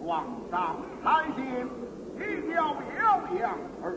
皇上参见，一条耀阳而